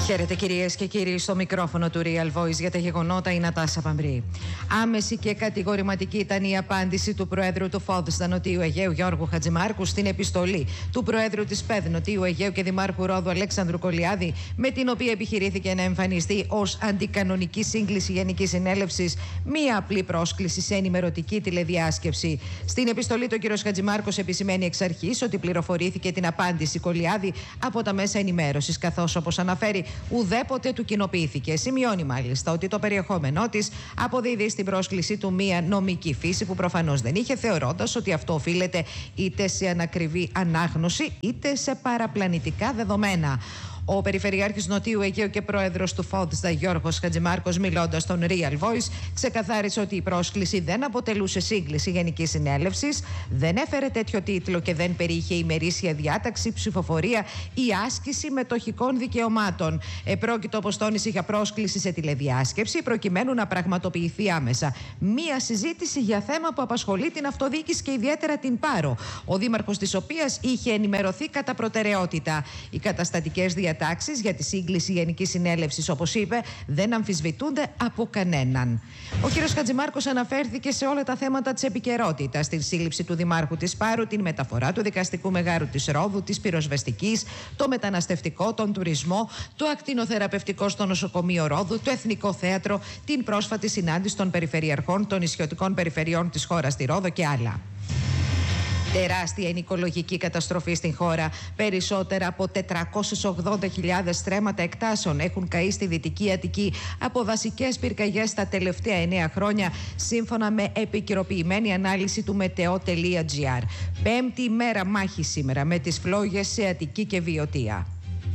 Χαίρετε κυρίες και κύριοι, στο μικρόφωνο του Real Voice για τα γεγονότα η Νατάσα Παμπρή. Άμεση και κατηγορηματική ήταν η απάντηση του Προέδρου του ΦΟΔΣΤΑ Νοτιού Αιγαίου Γιώργου Χατζημάρκου στην επιστολή του Προέδρου της ΠΕΔ Νοτιού Αιγαίου και Δημάρχου Ρόδου Αλέξανδρου Κολιάδη, με την οποία επιχειρήθηκε να εμφανιστεί ως αντικανονική σύγκληση Γενικής Συνέλευσης μία απλή πρόσκληση σε ενημερωτική τηλεδιάσκεψη. Στην επιστολή του κ. Χατζημάρκος επισημαίνει εξ αρχής ότι πληροφορήθηκε την απάντηση Κολιάδη από τα μέσα ενημέρωσης, καθώς όπως αναφέρει ουδέποτε του κοινοποιήθηκε. Σημειώνει μάλιστα ότι το περιεχόμενό της αποδίδει στην πρόσκληση του μία νομική φύση που προφανώς δεν είχε, θεωρώντας ότι αυτό οφείλεται είτε σε ανακριβή ανάγνωση είτε σε παραπλανητικά δεδομένα. Ο Περιφερειάρχης Νοτιού Αιγαίου και Πρόεδρος του ΦΟΔΣΤΑ Γιώργος Χατζημάρκος, μιλώντας στον Real Voice, ξεκαθάρισε ότι η πρόσκληση δεν αποτελούσε σύγκληση Γενικής Συνέλευσης, δεν έφερε τέτοιο τίτλο και δεν περιείχε ημερήσια διάταξη, ψηφοφορία ή άσκηση μετοχικών δικαιωμάτων. Πρόκειται, όπως τόνισε, για πρόσκληση σε τηλεδιάσκεψη, προκειμένου να πραγματοποιηθεί άμεσα μία συζήτηση για θέμα που απασχολεί την αυτοδιοίκηση και ιδιαίτερα την Πάρο, ο δήμαρχος της οποίας είχε ενημερωθεί κατά προτεραιότητα. Οι καταστατικές διατάξεις για τη σύγκληση Γενικής Συνέλευσης, όπως είπε, δεν αμφισβητούνται από κανέναν. Ο κ. Χατζημάρκος αναφέρθηκε σε όλα τα θέματα της επικαιρότητας, την σύλληψη του Δημάρχου της Πάρου, την μεταφορά του δικαστικού μεγάρου της Ρόδου, της πυροσβεστικής, το μεταναστευτικό, τον τουρισμό, το ακτινοθεραπευτικό στο νοσοκομείο Ρόδου, το Εθνικό Θέατρο, την πρόσφατη συνάντηση των περιφερειαρχών των νησιωτικών περιφερειών της χώρας στη Ρόδο και άλλα. Τεράστια είναι η οικολογική καταστροφή στην χώρα. Περισσότερα από 480.000 στρέμματα εκτάσεων έχουν καεί στη Δυτική Αττική από δασικές πυρκαγιές τα τελευταία 9 χρόνια, σύμφωνα με επικαιροποιημένη ανάλυση του Meteo.gr. Πέμπτη ημέρα μάχη σήμερα με τις φλόγες σε Αττική και Βιωτία.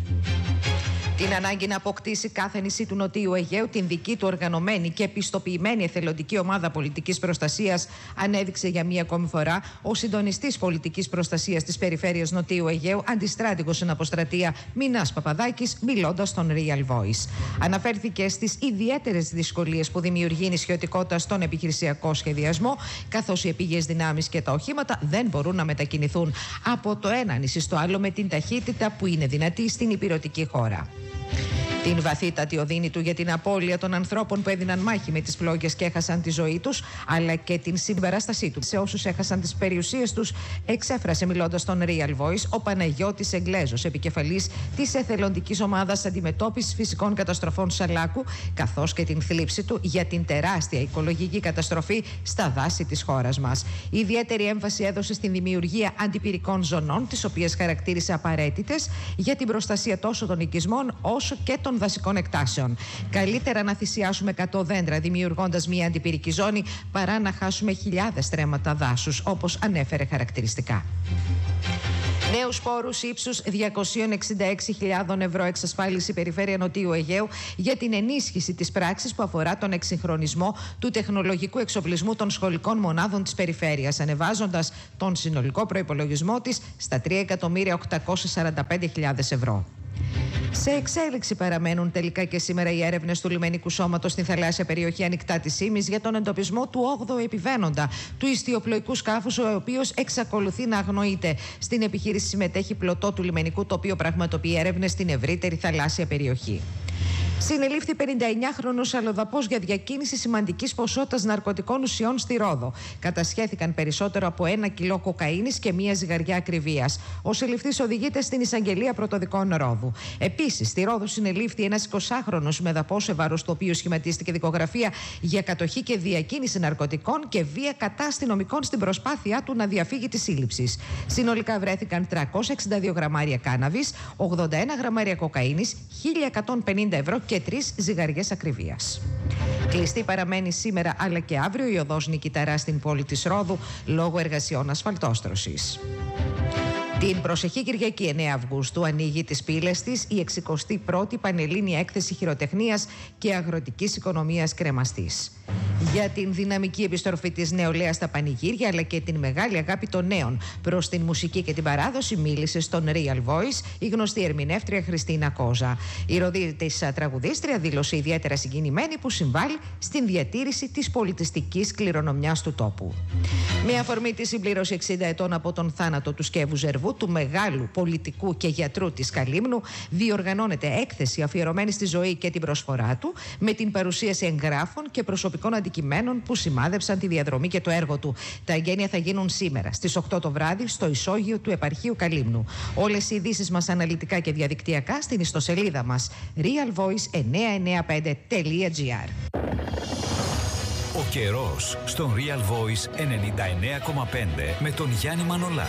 Την ανάγκη να αποκτήσει κάθε νησί του Νοτιού Αιγαίου την δική του οργανωμένη και επιστοποιημένη εθελοντική ομάδα πολιτικής προστασίας, ανέδειξε για μία ακόμη φορά ο συντονιστής πολιτικής προστασίας της περιφέρειας Νοτιού Αιγαίου, αντιστράτηγος εν αποστρατεία Μινάς Παπαδάκης, μιλώντας στον Real Voice. Αναφέρθηκε στις ιδιαίτερες δυσκολίες που δημιουργεί η νησιωτικότητα στον επιχειρησιακό σχεδιασμό, καθώς οι επίγειες δυνάμεις και τα οχήματα δεν μπορούν να μετακινηθούν από το ένα νησί στο άλλο με την ταχύτητα που είναι δυνατή στην ηπειρωτική χώρα. Την βαθύτατη οδύνη του για την απώλεια των ανθρώπων που έδιναν μάχη με τις φλόγες και έχασαν τη ζωή τους, αλλά και την συμπαράστασή του σε όσους έχασαν τις περιουσίες τους, εξέφρασε μιλώντας στον Real Voice ο Παναγιώτης Εγγλέζος, επικεφαλής της εθελοντικής ομάδας αντιμετώπισης φυσικών καταστροφών Σαλάκου, καθώς και την θλίψη του για την τεράστια οικολογική καταστροφή στα δάση της χώρας μας. Ιδιαίτερη έμφαση έδωσε στην δημιουργία αντιπυρικών ζωνών, τις οποίες χαρακτήρισε απαραίτητες για την προστασία τόσο των οικισμών όσο και των δασικών εκτάσεων. Καλύτερα να θυσιάσουμε 100 δέντρα δημιουργώντας μια αντιπυρική ζώνη παρά να χάσουμε χιλιάδες στρέμματα δάσους, όπως ανέφερε χαρακτηριστικά. Νέους πόρους ύψους 266.000 ευρώ εξασφάλισε η Περιφέρεια Νοτιού Αιγαίου για την ενίσχυση της πράξης που αφορά τον εξυγχρονισμό του τεχνολογικού εξοπλισμού των σχολικών μονάδων της Περιφέρειας, ανεβάζοντας τον συνολικό προϋπολογισμό της στα 3.845.000 ευρώ. Σε εξέλιξη παραμένουν τελικά και σήμερα οι έρευνες του λιμενικού σώματος στην θαλάσσια περιοχή ανοιχτά της Ήμης για τον εντοπισμό του 8ου επιβαίνοντα του ιστιοπλοϊκού σκάφους, ο οποίος εξακολουθεί να αγνοείται. Στην επιχείρηση συμμετέχει πλωτό του λιμενικού, το οποίο πραγματοποιεί έρευνες στην ευρύτερη θαλάσσια περιοχή. Συνελήφθη 59χρονος αλλοδαπός για διακίνηση σημαντικής ποσότητας ναρκωτικών ουσιών στη Ρόδο. Κατασχέθηκαν περισσότερο από 1 κιλό κοκαίνης και 1 ζυγαριά ακριβίας. Ο συλληφθής οδηγείται στην εισαγγελία πρωτοδικών Ρόδου. Επίσης, στη Ρόδο συνελήφθη ένας 20χρονος μεδαπός, σε βάρος του οποίου σχηματίστηκε δικογραφία για κατοχή και διακίνηση ναρκωτικών και βία κατά αστυνομικών στην προσπάθειά του να διαφύγει τη σύλληψη. Συνολικά βρέθηκαν 362 γραμμάρια κάναβης, 81 γραμμάρια κοκαίνης, 1.150 ευρώ και 3 ζυγαριές ακριβίας. Κλειστή παραμένει σήμερα αλλά και αύριο η οδός Νικηταρά στην πόλη της Ρόδου λόγω εργασιών ασφαλτόστρωσης. Την προσεχή Κυριακή 9 Αυγούστου ανοίγει τις πύλες της η 61η Πανελλήνια Έκθεση Χειροτεχνίας και Αγροτικής Οικονομίας Κρεμαστής. Για την δυναμική επιστροφή της νεολαίας στα πανηγύρια αλλά και την μεγάλη αγάπη των νέων προς την μουσική και την παράδοση μίλησε στον Real Voice η γνωστή ερμηνεύτρια Χριστίνα Κόζα. Η ροδίτης τραγουδίστρια δήλωσε ιδιαίτερα συγκινημένη που συμβάλλει στην διατήρηση της πολιτιστικής κληρονομιάς του τόπου. Με αφορμή τη συμπλήρωση 60 ετών από τον θάνατο του Σκεύου Ζερβού, του μεγάλου πολιτικού και γιατρού της Καλύμνου, διοργανώνεται έκθεση αφιερωμένη στη ζωή και την προσφορά του με την παρουσίαση εγγράφων και προσωπικών αντικειμένων που σημάδεψαν τη διαδρομή και το έργο του. Τα εγγένεια θα γίνουν σήμερα στις 8 το βράδυ στο ισόγειο του επαρχείου Καλύμνου. Όλες οι ειδήσεις μας αναλυτικά και διαδικτυακά στην ιστοσελίδα μας realvoice995.gr. Ο καιρός στον Real Voice 99,5 με τον Γιάννη Μανολά.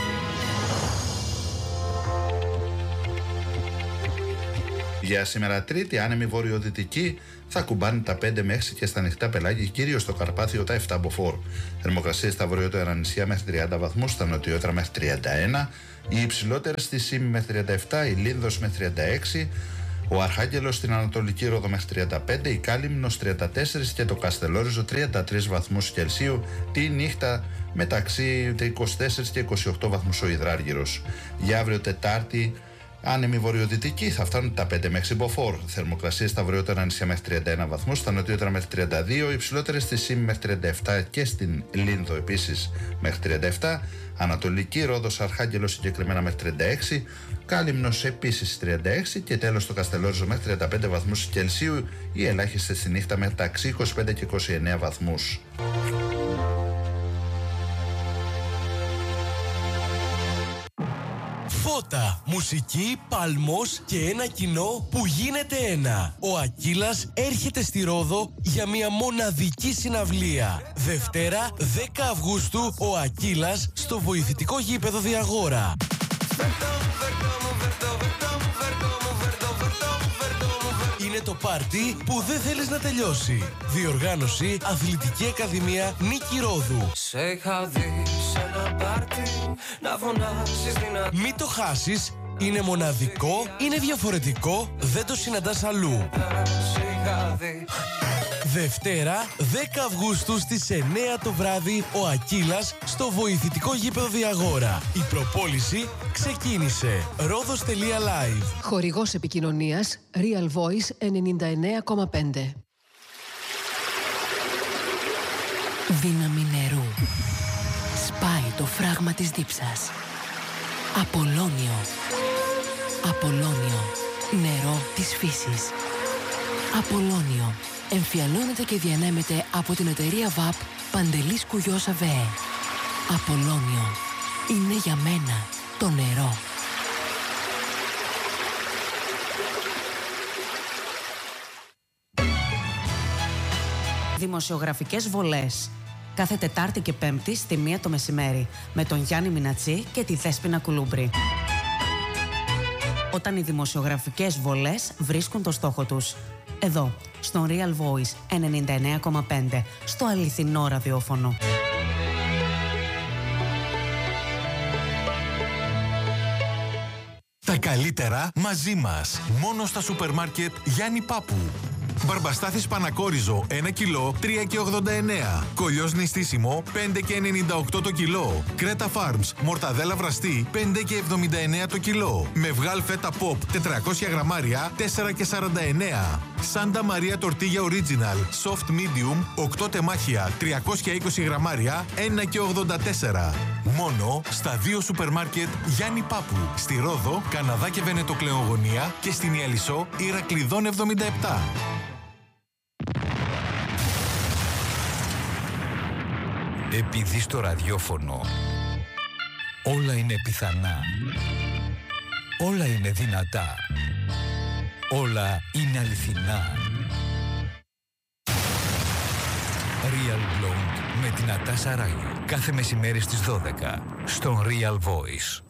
Για σήμερα Τρίτη, άνεμη βορειοδυτική θα κουμπάνει τα 5 με 6 και στα ανοιχτά πελάγια, κυρίως στο Καρπάθιο τα 7 μποφόρ. Θερμοκρασίες στα βορειότερα νησιά μέχρι 30 βαθμούς, στα νοτιότερα μέχρι 31, οι υψηλότερες στη Σύμη μέχρι 37, η Λίνδος μέχρι 36, ο Αρχάγγελος στην Ανατολική Ρόδο μέχρι 35, η Κάλυμνος 34 και το Καστελόριζο 33 βαθμούς Κελσίου τη νύχτα μεταξύ 24 και 28 βαθμούς ο Ιδράργυρος. Για αύριο Τετάρτη, άνεμη βορειοδυτική θα φτάνουν τα 5 με 6 μποφόρ. Θερμοκρασίες στα βορειότερα νησιά μέχρι 31 βαθμούς, στα νοτιότερα μέχρι 32, υψηλότερες στη Σύμη μέχρι 37 και στην Λίνδο επίσης μέχρι 37, Ανατολική Ρόδος Αρχάγγελος συγκεκριμένα μέχρι 36, Κάλυμνος επίσης 36 και τέλος το Καστελόριζο μέχρι 35 βαθμούς Κελσίου, οι ελάχιστες στη νύχτα μεταξύ 25 και 29 βαθμούς. Φώτα, μουσική, παλμός και ένα κοινό που γίνεται ένα. Ο Ακύλας έρχεται στη Ρόδο για μια μοναδική συναυλία. Δευτέρα 10 Αυγούστου ο Ακύλας στο βοηθητικό γήπεδο Διαγόρα. Είναι το πάρτι που δεν θέλεις να τελειώσει. Διοργάνωση Αθλητική Ακαδημία Νίκη Ρόδου. Σε είχα δει σε ένα πάρτι να φωνάζεις δυνατά. Μην το χάσεις, είναι μοναδικό, είναι διαφορετικό, δεν το συναντάς αλλού. Σε είχα δει. Δευτέρα 10 Αυγούστου στις 9 το βράδυ ο Ακύλας στο βοηθητικό γήπεδο Διαγόρα. Η προπόληση ξεκίνησε. Ρόδος.live. Χορηγός επικοινωνίας Real Voice 99,5. Δύναμη νερού. Σπάει το φράγμα της δίψας. Απολώνιο. Απολώνιο. Νερό της φύσης. Απολώνιο. Εμφιαλώνεται και διανέμεται από την εταιρεία ΒΑΠ Παντελής Κουγιός ΑΒΕ. Απολώνιο. Είναι για μένα το νερό. Δημοσιογραφικές βολές. Κάθε Τετάρτη και Πέμπτη στη 1 το μεσημέρι με τον Γιάννη Μινατσί και τη Δέσποινα Κουλούμπρη. Όταν οι δημοσιογραφικές βολές βρίσκουν το στόχο τους. Εδώ, στον Real Voice 99,5, στο αληθινό ραδιόφωνο. Τα καλύτερα μαζί μας. Μόνο στα σούπερ μάρκετ Γιάννη Πάπου. Μπαρμπαστάθης Πανακόριζο 1 κιλό 3,89. Κολλιός νηστίσιμο 5,98 το κιλό. Κρέτα Farms μορταδέλα βραστή 5,79 το κιλό. Μευγάλ φέτα pop 400 γραμμάρια 4,49. Σάντα Μαρία τορτίγια original soft medium 8 τεμάχια 320 γραμμάρια 1,84. Μόνο στα 2 σούπερ μάρκετ Γιάννη Πάπου. Στη Ρόδο, Καναδά και Βενετοκλεογωνία και στην Ιαλισσό Ηρακλειδών 77. Επειδή στο ραδιόφωνο όλα είναι πιθανά, όλα είναι δυνατά, όλα είναι αληθινά. Real Blonde με την Νατάσα Ράγιο. Κάθε μεσημέρι στις 12 στον Real Voice.